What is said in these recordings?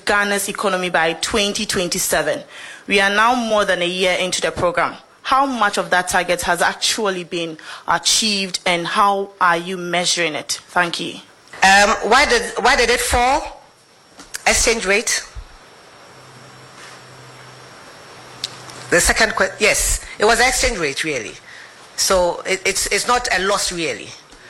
Ghana's economy by 2027. We are now more than a year into the program. How much of that target has actually been achieved, and how are you measuring it? Thank you. Why did it fall? Exchange rate. The second question, yes, it was exchange rate really. So it's not a loss really.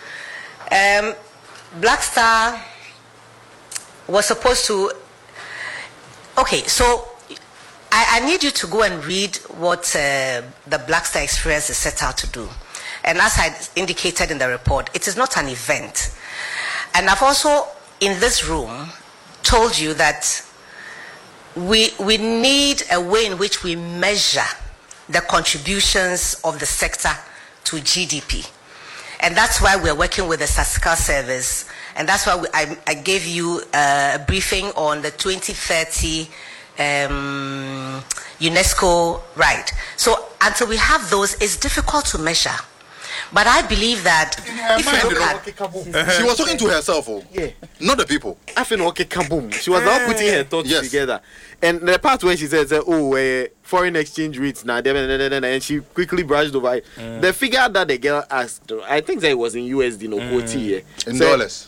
Black Star was supposed to. Okay, so I need you to go and read what the Black Star Experience is set out to do. And as I indicated in the report, it is not an event. And I've also, in this room, told you that we need a way in which we measure the contributions of the sector to GDP. And that's why we're working with the statistical service. And that's why I gave you a briefing on the 2030 UNESCO, right? So until we have those, it's difficult to measure. But I believe that if you look at... She was talking to herself, not the people. I feel okay, kaboom. She was now putting her thoughts together. And the part where she said, foreign exchange rates now, and she quickly brushed over it. The figure that the girl asked, I think that it was in USD, no quote in dollars.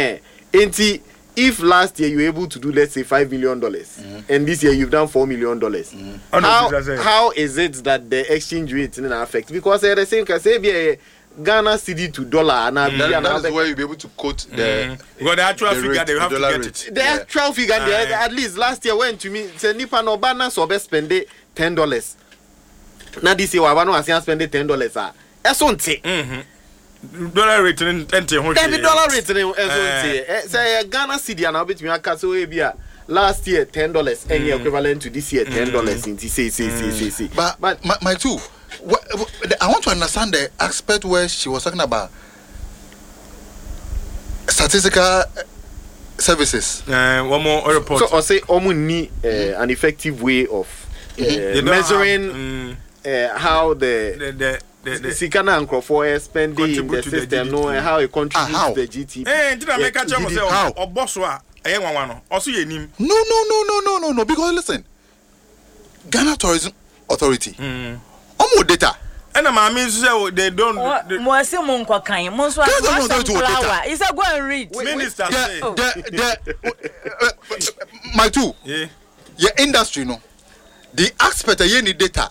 If last year you were able to do, let's say, $5 million, and this year you've done $4 million, how is it that the exchange rate didn't affect? Because they're the same, say, Ghana cedi to dollar, and that is where you'll be able to quote the actual figure. They have to get it. The actual figure, at least last year went to me. Say Nipa no banana so be spend $10. Now this year, I want to spend $10. That's on dollar rate in dollar rate say Ghana cedi and bit me aka so we be last year $10 and equivalent to this year $10 in see. But my two, I want to understand the aspect where she was talking about statistical services. One more report. So I say need an effective way of measuring how the Sikana and Crawford spending in the system, know how it contributes to the GDP. Did I make a chance or Boswa? Also, you name. No. Because listen, Ghana Tourism Authority, more data. And I mean, so they don't. Is a go and read. Minister, my two, your industry, no, the aspect of any data,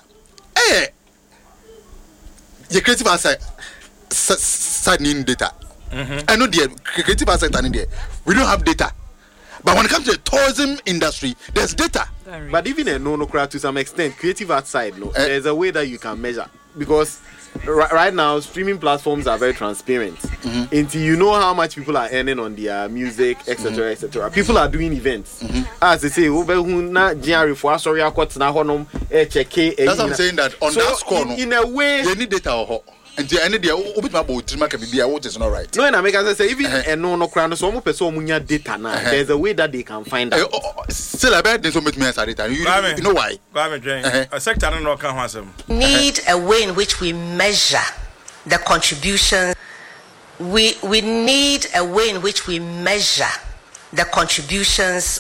your creative side need data. I know the creative side need there. We don't have data. But when it comes to the tourism industry, there's data. But even a no crowd to some extent, creative outside, there's a way that you can measure. Because right now, streaming platforms are very transparent. Until you know how much people are earning on their music, etc., etc. People are doing events. As they say, that's what I'm saying, that on that score, in a way, they need data. And the end of what is not right. No, in America, say even a no crown, so much person data now. There's a way that they can find out. Still, I bet there's so much more data. You know why? A sector don't know can answer. Need a way in which we measure the contributions. We need a way in which we measure the contributions